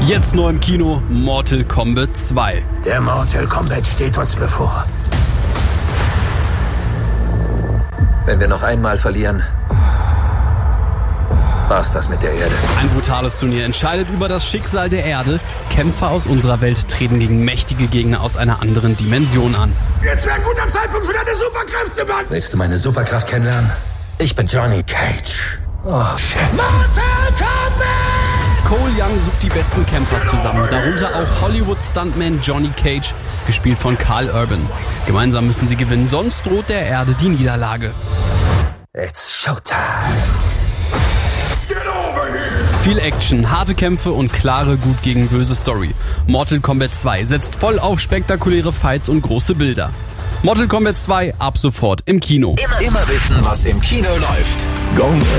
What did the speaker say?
Jetzt neu im Kino Mortal Kombat 2. Der Mortal Kombat steht uns bevor. Wenn wir noch einmal verlieren, war's das mit der Erde. Ein brutales Turnier entscheidet über das Schicksal der Erde. Kämpfer aus unserer Welt treten gegen mächtige Gegner aus einer anderen Dimension an. Jetzt wäre ein guter Zeitpunkt für deine Superkräfte, Mann! Willst du meine Superkraft kennenlernen? Ich bin Johnny Cage. Oh, shit. Mortal Kombat! Cole Young sucht die besten Kämpfer zusammen, darunter auch Hollywood-Stuntman Johnny Cage, gespielt von Karl Urban. Gemeinsam müssen sie gewinnen, sonst droht der Erde die Niederlage. It's showtime. Viel Action, harte Kämpfe und klare Gut gegen böse Story. Mortal Kombat 2 setzt voll auf spektakuläre Fights und große Bilder. Mortal Kombat 2 ab sofort im Kino. Immer wissen, was im Kino läuft.